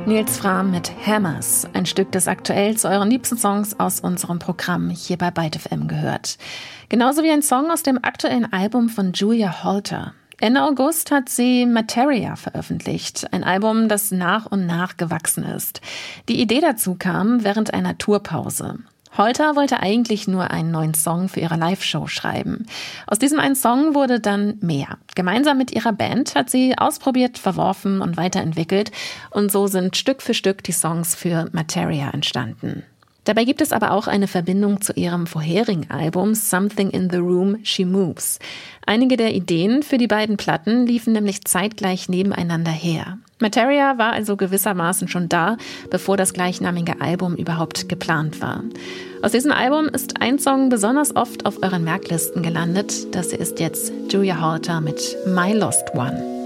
Nils Frahm mit Hammers, ein Stück, das aktuell zu euren liebsten Songs aus unserem Programm hier bei Byte FM gehört. Genauso wie ein Song aus dem aktuellen Album von Julia Holter. Ende August hat sie Materia veröffentlicht, ein Album, das nach und nach gewachsen ist. Die Idee dazu kam während einer Tourpause. Holter wollte eigentlich nur einen neuen Song für ihre Live-Show schreiben. Aus diesem einen Song wurde dann mehr. Gemeinsam mit ihrer Band hat sie ausprobiert, verworfen und weiterentwickelt. Und so sind Stück für Stück die Songs für Materia entstanden. Dabei gibt es aber auch eine Verbindung zu ihrem vorherigen Album Something in the Room, She Moves. Einige der Ideen für die beiden Platten liefen nämlich zeitgleich nebeneinander her. Materia war also gewissermaßen schon da, bevor das gleichnamige Album überhaupt geplant war. Aus diesem Album ist ein Song besonders oft auf euren Merklisten gelandet. Das ist jetzt Julia Holter mit My Lost One.